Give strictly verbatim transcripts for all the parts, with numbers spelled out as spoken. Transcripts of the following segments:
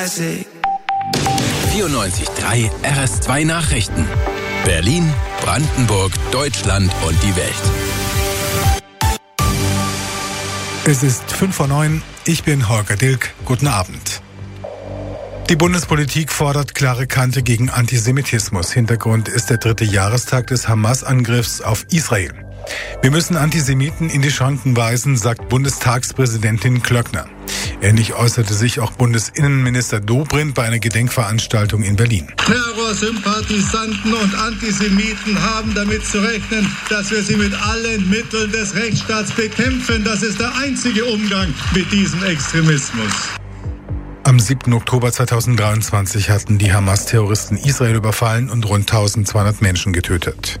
classic. vierundneunzig Komma drei R S zwei Nachrichten. Berlin, Brandenburg, Deutschland und die Welt. Es ist fünf vor neun. Ich bin Holger Dilk. Guten Abend. Die Bundespolitik fordert klare Kante gegen Antisemitismus. Hintergrund ist der dritte Jahrestag des Hamas-Angriffs auf Israel. Wir müssen Antisemiten in die Schranken weisen, sagt Bundestagspräsidentin Klöckner. Ähnlich äußerte sich auch Bundesinnenminister Dobrindt bei einer Gedenkveranstaltung in Berlin. Terrorsympathisanten und Antisemiten haben damit zu rechnen, dass wir sie mit allen Mitteln des Rechtsstaats bekämpfen. Das ist der einzige Umgang mit diesem Extremismus. Am siebten Oktober zweitausenddreiundzwanzig hatten die Hamas-Terroristen Israel überfallen und rund eintausendzweihundert Menschen getötet.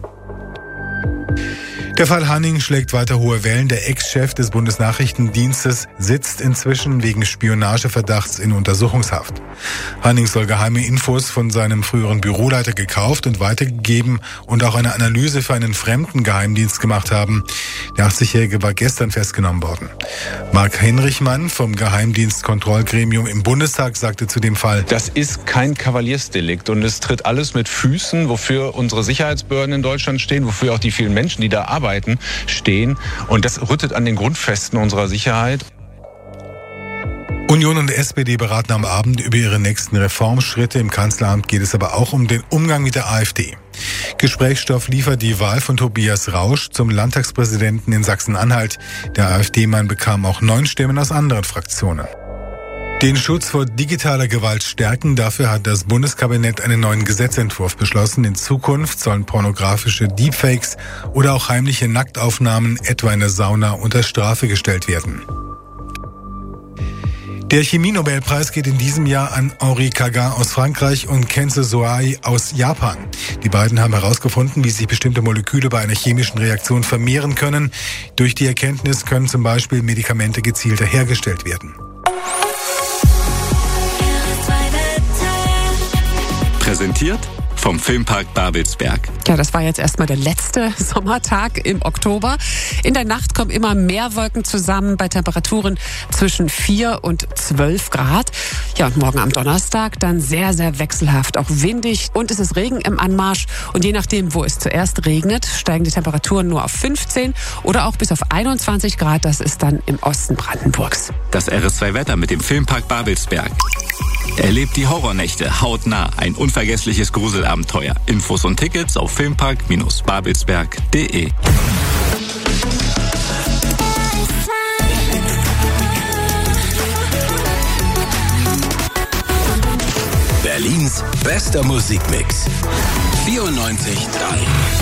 Der Fall Hanning schlägt weiter hohe Wellen. Der Ex-Chef des Bundesnachrichtendienstes sitzt inzwischen wegen Spionageverdachts in Untersuchungshaft. Hanning soll geheime Infos von seinem früheren Büroleiter gekauft und weitergegeben und auch eine Analyse für einen fremden Geheimdienst gemacht haben. Der achtzigjährige war gestern festgenommen worden. Marc Henrichmann vom Geheimdienstkontrollgremium im Bundestag sagte zu dem Fall: Das ist kein Kavaliersdelikt und es tritt alles mit Füßen, wofür unsere Sicherheitsbehörden in Deutschland stehen, wofür auch die vielen Menschen, die da arbeiten, stehen. Und das rüttet an den Grundfesten unserer Sicherheit. Union und S P D beraten am Abend über ihre nächsten Reformschritte. Im Kanzleramt geht es aber auch um den Umgang mit der AfD. Gesprächsstoff liefert die Wahl von Tobias Rausch zum Landtagspräsidenten in Sachsen-Anhalt. Der AfD-Mann bekam auch neun Stimmen aus anderen Fraktionen. Den Schutz vor digitaler Gewalt stärken, dafür hat das Bundeskabinett einen neuen Gesetzentwurf beschlossen. In Zukunft sollen pornografische Deepfakes oder auch heimliche Nacktaufnahmen, etwa in der Sauna, unter Strafe gestellt werden. Der Chemie-Nobelpreis geht in diesem Jahr an Henri Kagan aus Frankreich und Kenzo Soai aus Japan. Die beiden haben herausgefunden, wie sich bestimmte Moleküle bei einer chemischen Reaktion vermehren können. Durch die Erkenntnis können zum Beispiel Medikamente gezielter hergestellt werden. Präsentiert vom Filmpark Babelsberg. Ja, das war jetzt erstmal der letzte Sommertag im Oktober. In der Nacht kommen immer mehr Wolken zusammen bei Temperaturen zwischen vier und zwölf Grad. Ja, und morgen am Donnerstag dann sehr, sehr wechselhaft, auch windig. Und es ist Regen im Anmarsch. Und je nachdem, wo es zuerst regnet, steigen die Temperaturen nur auf fünfzehn oder auch bis auf einundzwanzig Grad. Das ist dann im Osten Brandenburgs. Das R S zwei Wetter mit dem Filmpark Babelsberg. Erlebt die Horrornächte hautnah. Ein unvergessliches Gruselabenteuer. Infos und Tickets auf filmpark babelsberg punkt de. Berlins bester Musikmix. vierundneunzig Komma drei